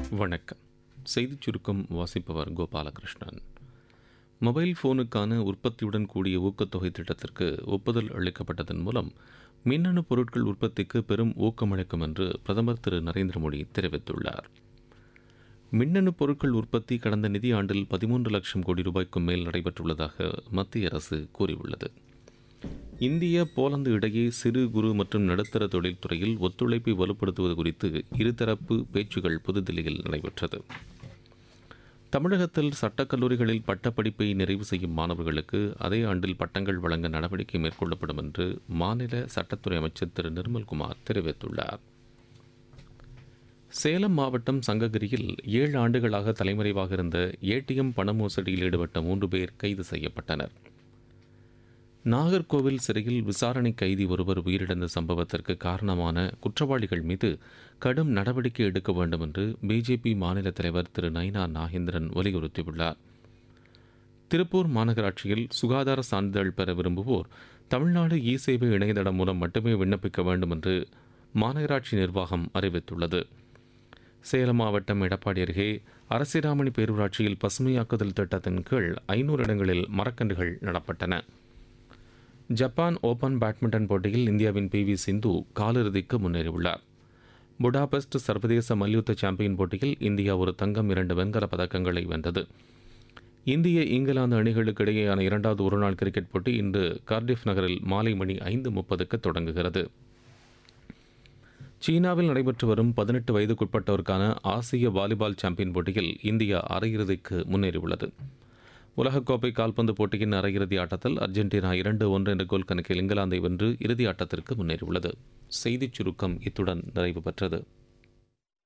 வணக்கம். செய்திச் சுருக்கம் வாசிப்பவர் கோபாலகிருஷ்ணன். மொபைல் போனுக்கான உற்பத்தியுடன் கூடிய ஊக்கத்தொகை திட்டத்திற்கு ஒப்புதல் அளிக்கப்பட்டதன் மூலம் மின்னணு பொருட்கள் உற்பத்திக்கு பெரும் ஊக்கமளிக்கும் என்று பிரதமர் திரு நரேந்திர மோடி தெரிவித்துள்ளார். மின்னணு பொருட்கள் உற்பத்தி கடந்த நிதியாண்டில் 13 லட்சம் கோடி ரூபாய்க்கும் மேல் நடைபெற்றுள்ளதாக மத்திய அரசு கூறியுள்ளது. இந்திய போலந்து இடையே சிறு குறு மற்றும் நடுத்தர தொழில்துறையில் ஒத்துழைப்பை வலுப்படுத்துவது குறித்து இருதரப்பு பேச்சுகள் புதுதில்லியில் நடைபெற்றது. தமிழகத்தில் சட்டக்கல்லூரிகளில் பட்டப்படிப்பை நிறைவு செய்யும் மாணவர்களுக்கு அதே ஆண்டில் பட்டங்கள் வழங்க நடவடிக்கை மேற்கொள்ளப்படும் என்று மாநில சட்டத்துறை அமைச்சர் திரு நிர்மல்குமார் தெரிவித்துள்ளார். சேலம் மாவட்டம் சங்ககிரியில் 7 ஆண்டுகளாக தலைமறைவாக இருந்த ஏடிஎம் பண மோசடியில் ஈடுபட்ட 3 பேர் கைது செய்யப்பட்டனர். நாகர்கோவில் சிறையில் விசாரணை கைதி ஒருவர் உயிரிழந்த சம்பவத்திற்கு காரணமான குற்றவாளிகள் மீது கடும் நடவடிக்கை எடுக்க வேண்டும் என்று பிஜேபி மாநில தலைவர் திரு நயினா நாகேந்திரன் வலியுறுத்தியுள்ளார். திருப்பூர் மாநகராட்சியில் சுகாதார சான்றிதழ் பெற விரும்புவோர் தமிழ்நாடு இ-சேவை இணையதளம் மூலம் மட்டுமே விண்ணப்பிக்க வேண்டும் என்று மாநகராட்சி நிர்வாகம் அறிவித்துள்ளது. சேலம் மாவட்டம் எடப்பாடி அருகே அரசிராமணி பேரூராட்சியில் பசுமையாக்குதல் திட்டத்தின் கீழ் 500 இடங்களில் மரக்கன்றுகள் நடப்பட்டன. ஜப்பான் ஓபன் பேட்மிண்டன் போட்டியில் இந்தியாவின் PV சிந்து காலிறுதிக்கு முன்னேறியுள்ளார். புடாபெஸ்ட் சர்வதேச மல்யுத்த சாம்பியன் போட்டியில் இந்தியா ஒரு தங்கம் 2 வெண்கலப் பதக்கங்களை வென்றது. இந்திய இங்கிலாந்து அணிகளுக்கு இடையேயான 2வது ஒருநாள் கிரிக்கெட் போட்டி இன்று கார்டிஃப் நகரில் மாலை மணி 5:30 தொடங்குகிறது. சீனாவில் நடைபெற்று வரும் 18 வயதுக்குட்பட்டோருக்கான ஆசிய வாலிபால் சாம்பியன் போட்டியில் இந்தியா அரையிறுதிக்கு முன்னேறியுள்ளது. உலகக்கோப்பை கால்பந்து போட்டியின் அரையிறுதி ஆட்டத்தில் அர்ஜென்டினா 2-1 என்ற கோல் கணக்கில் இங்கிலாந்தை வென்று இறுதி ஆட்டத்திற்கு முன்னேறியுள்ளது. செய்திச் சுருக்கம் இத்துடன் நிறைவு பெற்றது.